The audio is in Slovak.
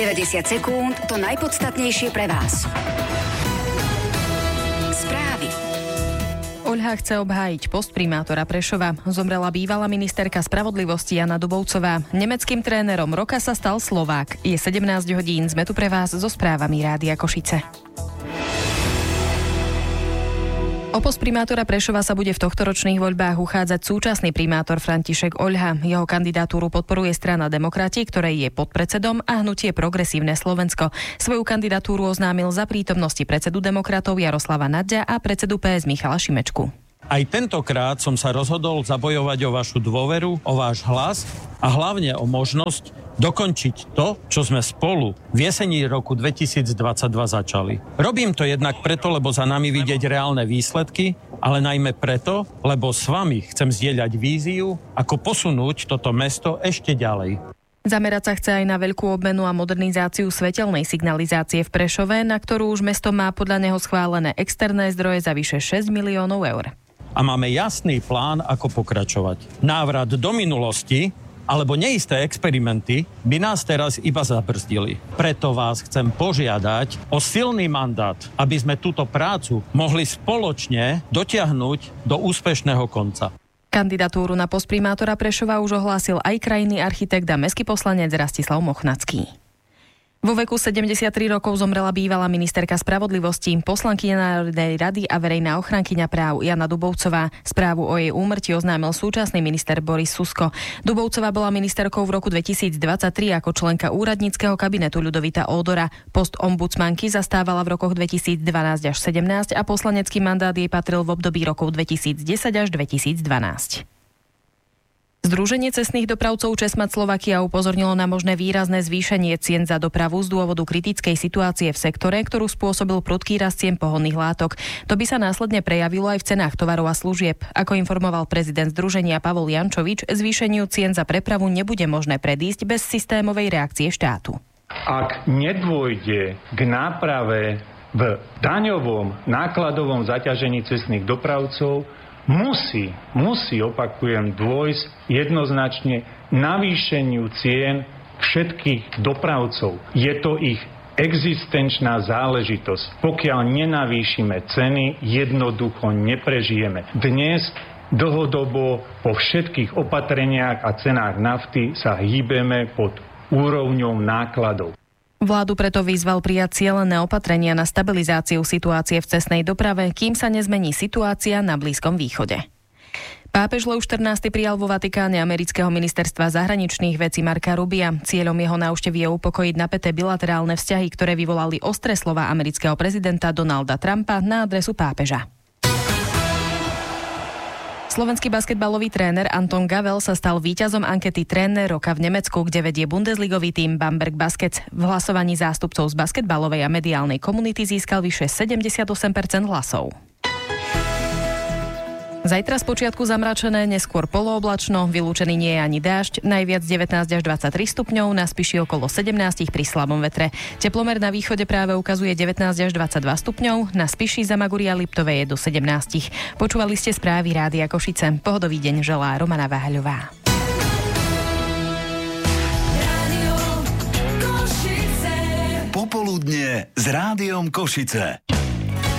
90 sekúnd, to najpodstatnejšie pre vás. Správy. Oľha chce obhájiť post primátora Prešova. Zomrela bývalá ministerka spravodlivosti Jana Dubovcová. Nemeckým trénerom roka sa stal Slovák. Je 17 hodín, sme tu pre vás so správami Rádia Košice. O post primátora Prešova sa bude v tohtoročných voľbách uchádzať súčasný primátor František Oľha. Jeho kandidatúru podporuje strana Demokrati, ktorej je podpredsedom, a hnutie Progresívne Slovensko. Svoju kandidatúru oznámil za prítomnosti predsedu Demokratov Jaroslava Naďa a predsedu PS Michala Šimečku. Aj tentokrát som sa rozhodol zabojovať o vašu dôveru, o váš hlas a hlavne o možnosť dokončiť to, čo sme spolu v jeseni roku 2022 začali. Robím to jednak preto, lebo za nami vidieť reálne výsledky, ale najmä preto, lebo s vami chcem zdieľať víziu, ako posunúť toto mesto ešte ďalej. Zamerať sa chce aj na veľkú obmenu a modernizáciu svetelnej signalizácie v Prešove, na ktorú už mesto má podľa neho schválené externé zdroje za vyše 6 miliónov eur. A máme jasný plán, ako pokračovať. Návrat do minulosti alebo neisté experimenty by nás teraz iba zabrzdili. Preto vás chcem požiadať o silný mandát, aby sme túto prácu mohli spoločne dotiahnuť do úspešného konca. Kandidatúru na post primátora Prešova už ohlásil aj krajný architekt a mestský poslanec Rastislav Mochnacký. Vo veku 73 rokov zomrela bývalá ministerka spravodlivosti, poslankyňa Národnej rady a verejná ochrankyňa práv Jana Dubovcová. Správu o jej úmrtí oznámil súčasný minister Boris Susko. Dubovcová bola ministerkou v roku 2023 ako členka úradníckeho kabinetu Ľudovita Ódora. Post ombudsmanky zastávala v rokoch 2012 až 2017 a poslanecký mandát jej patril v období rokov 2010 až 2012. Združenie cestných dopravcov Česmad Slovakia upozornilo na možné výrazné zvýšenie cien za dopravu z dôvodu kritickej situácie v sektore, ktorú spôsobil prudký rast cien pohonných látok. To by sa následne prejavilo aj v cenách tovarov a služieb. Ako informoval prezident združenia Pavol Jančovič, zvýšeniu cien za prepravu nebude možné predísť bez systémovej reakcie štátu. Ak nedôjde k náprave v daňovom nákladovom zaťažení cestných dopravcov, musí, opakujem, dôjsť jednoznačne navýšeniu cien všetkých dopravcov. Je to ich existenčná záležitosť. Pokiaľ nenavýšime ceny, jednoducho neprežijeme. Dnes dlhodobo po všetkých opatreniach a cenách nafty sa hýbeme pod úrovňou nákladov. Vládu preto vyzval prijať cielené opatrenia na stabilizáciu situácie v cestnej doprave, kým sa nezmení situácia na Blízkom východe. Pápež Lev XIV prijal vo Vatikáne amerického ministerstva zahraničných vecí Marca Rubia. Cieľom jeho návštevy je upokojiť napäté bilaterálne vzťahy, ktoré vyvolali ostré slová amerického prezidenta Donalda Trumpa na adresu pápeža. Slovenský basketbalový tréner Anton Gavel sa stal víťazom ankety Tréner roka v Nemecku, kde vedie bundesligový tím Bamberg Baskets. V hlasovaní zástupcov z basketbalovej a mediálnej komunity získal vyše 78% hlasov. Zajtra spočiatku zamračené, neskôr polooblačno, vylúčený nie je ani dážď, najviac 19 až 23 stupňov, na Spiši okolo 17 pri slabom vetre. Teplomer na východe práve ukazuje 19 až 22 stupňov, na Spiši, Zamaguri a Liptove je do 17. Počúvali ste správy Rádia Košice. Pohodový deň želá Romana Váhaľová. Popoludne s Rádiom Košice.